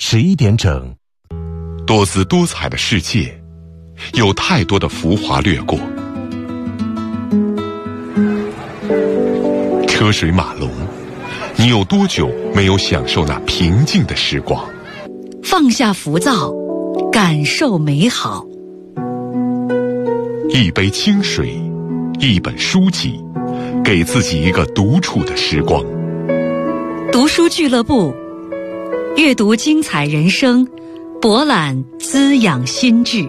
11点整。 多姿多彩的世界，有太多的浮华掠过。车水马龙，你有多久没有享受那平静的时光？ 放下浮躁，感受美好。 一杯清水，一本书籍，给自己一个独处的时光。 读书俱乐部，阅读精彩人生，博览滋养心智。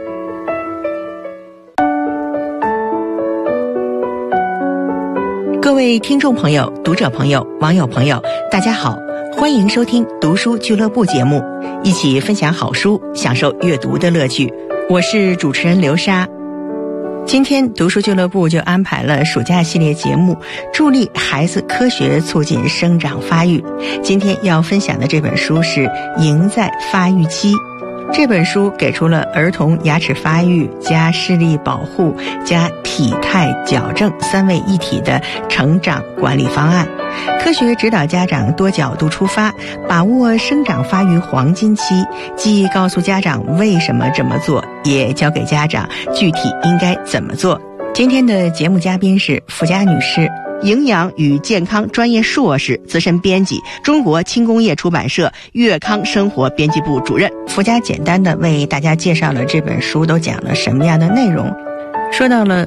各位听众朋友、读者朋友、网友朋友，大家好，欢迎收听读书俱乐部节目，一起分享好书，享受阅读的乐趣。我是主持人刘莎。今天读书俱乐部就安排了暑假系列节目，助力孩子科学促进生长发育。今天要分享的这本书是《赢在发育期》。这本书给出了儿童牙齿发育加视力保护加体态矫正3位一体的成长管理方案，科学指导家长多角度出发，把握生长发育黄金期，既告诉家长为什么这么做，也教给家长具体应该怎么做。今天的节目嘉宾是付佳女士，营养与健康专业硕士，资深编辑，中国轻工业出版社粤康生活编辑部主任。付佳简单的为大家介绍了这本书都讲了什么样的内容。说到了